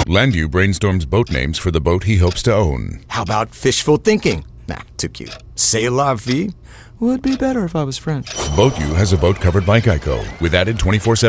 Landu brainstorms boat names for the boat he hopes to own. How about fishful thinking? Nah, too cute. C'est la vie would be better if I was French. Boat U has a boat covered by Geico with added 24/7